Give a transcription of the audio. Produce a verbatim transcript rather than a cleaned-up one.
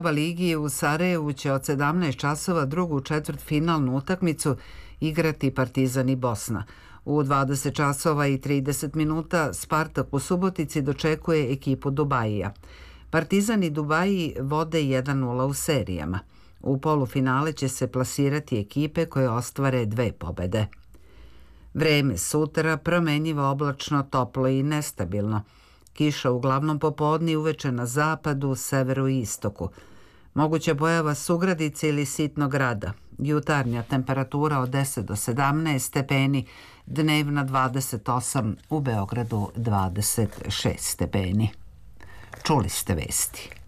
Ligi u Sarajevu će od sedamnaest časova drugu četvrtfinalnu utakmicu igrati Partizan i Bosna. U dvadeset časova i trideset minuta Spartak u Subotici dočekuje ekipu Dubajija. Partizan i Dubaji vode jedan nula u serijama. U polufinale će se plasirati ekipe koje ostvare dve pobede. Vreme sutra promenjivo, oblačno, toplo i nestabilno. Kiša uglavnom popodne i uveče na zapadu, severu i istoku. Moguća pojava sugradice ili sitnog grada. Jutarnja temperatura od deset do sedamnaest stepeni, dnevna dvadeset osam, u Beogradu dvadeset šest stepeni. Čuli ste vesti.